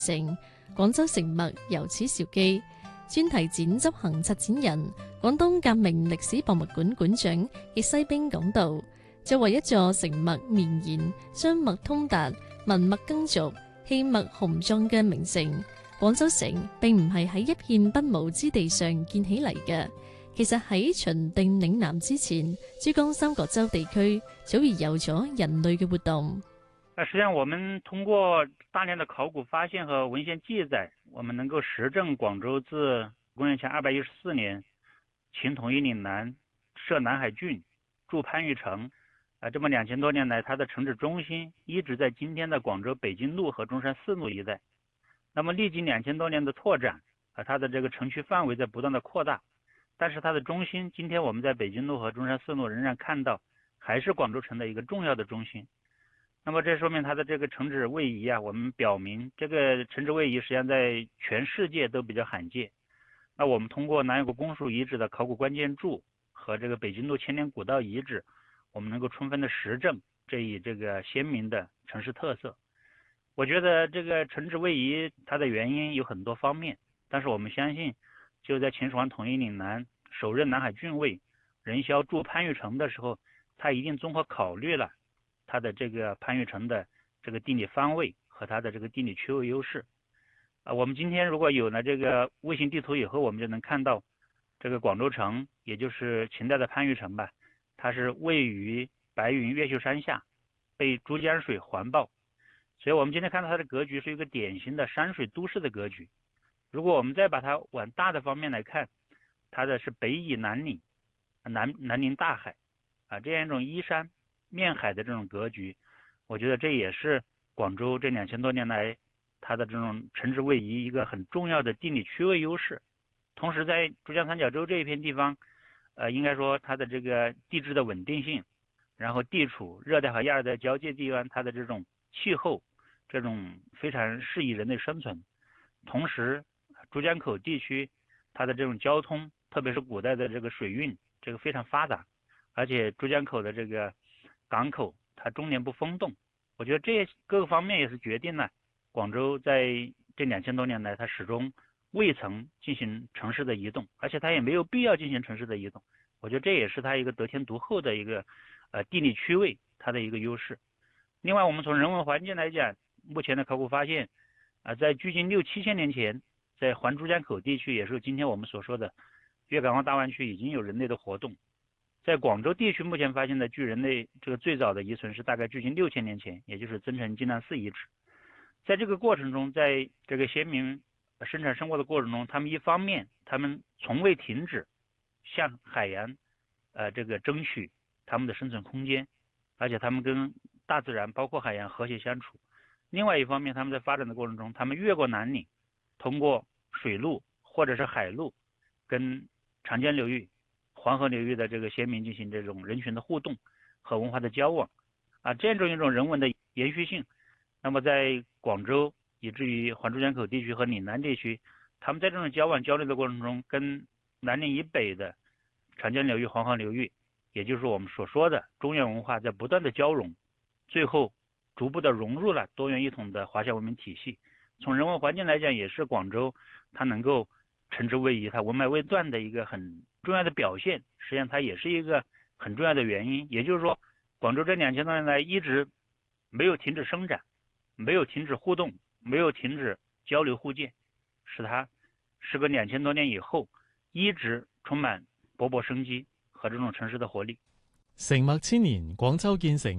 城，廣州城脈由此兆基。專題展執行策展人、廣東革命歷史博物館館長易西兵講道：作為一座城脈綿延、商脈通達、文脈耕俗、氣脈雄壯嘅名城，廣州城並唔係喺一片不毛之地上建起嚟嘅。其實喺秦定嶺南之前，珠江三角洲地區早已有咗人類嘅活動。 實際上我們通過大量的考古發現和文獻記載，我們能夠實證廣州自公元前214年秦統一嶺南，設南海郡，築番禺城，這麼2000多年來，它的城址中心一直在今天的廣州北京路和中山四路一帶。那麼歷經2000多年的拓展，它的這個城區範圍在不斷的擴大，但是它的中心，今天我們在北京路和中山四路仍然看到，還是廣州城的一個重要的中心。那麼這說明它的這個城址位移啊，我們表明這個城址位移實際上在全世界都比較罕見。那我們通過南陽谷公署遺址的考古關鍵柱和這個北京路千年古道遺址，我們能夠充分的實證這一這個鮮明的城市特色。我覺得這個城址位移它的原因有很多方面，但是我們相信就在秦始皇統一嶺南，首任南海郡尉任蕭築番禺城的時候，他一定綜合考慮了它的這個番禺城的這個地理方位和它的這個地理區位優勢。我們今天如果有了這個衛星地圖以後，我們就能看到這個廣州城，也就是秦代的番禺城吧，它是位於白雲越秀山下，被珠江水環抱，所以我們今天看到它的格局是一個典型的山水都市的格局。如果我們再把它往大的方面來看，它的是北倚南嶺，南臨大海這樣一種依山面海的這種格局，我覺得這也是廣州這2000多年來它的這種城址位移一個很重要的地理區位優勢。同時在珠江三角洲這一片地方，應該說它的這個地質的穩定性，然後地處熱帶和亞熱帶交界地段，它的這種氣候，這種非常適宜人類生存。同時珠江口地區它的這種交通，特別是古代的這個水運，這個非常發達，而且珠江口的這個港口它終年不封凍。我覺得這各個方面也是決定了廣州在這2000多年來它始終未曾進行城市的移動，而且它也沒有必要進行城市的移動。我覺得這也是它一個得天獨厚的一個地理區位它的一個優勢。另外我們從人文環境來講，目前的考古發現在距今6-7千年前，在環珠江口地區，也是今天我們所說的粵港澳大灣區已經有人類的活動。在廣州地區目前發現的距人類這個最早的遺存是大概距今6千年前，也就是增城金蘭寺遺址。在這個過程中，在這個先民生產生活的過程中，他們一方面他們從未停止向海洋這個爭取他們的生存空間，而且他們跟大自然包括海洋和諧相處。另外一方面，他們在發展的過程中，他們越過南嶺，通過水路或者是海路跟長江流域、黃河流域的這個先民進行這種人群的互動和文化的交往這樣一種人文的延續性。那麼在廣州以至於環珠江口地區和嶺南地區，他們在這種交往交流的過程中，跟南嶺以北的長江流域、黃河流域，也就是我們所說的中原文化在不斷的交融，最後逐步的融入了多元一統的華夏文明體系。從人文環境來講，也是廣州它能夠城址位移、它文脈未斷的一個很重要的表現。實際上它也是一個很重要的原因，也就是說廣州這2000多年來一直沒有停止生長，沒有停止互動，沒有停止交流互鑑，使它時隔2000多年以後一直充滿勃勃生機和這種城市的活力。 城脈千年，廣州建成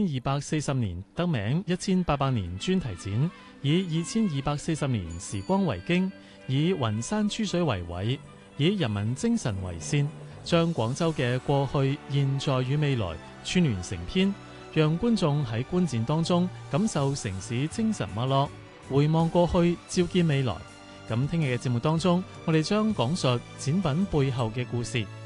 2240年，得名1800年專題展，以2240年時光為經，以雲山珠水為緯，以人民精神為先，將廣州嘅過去、現在與未來串聯成篇，讓觀眾喺觀展當中感受城市精神脈絡，回望過去，照見未來。咁聽日嘅節目當中，我哋將講述展品背後嘅故事。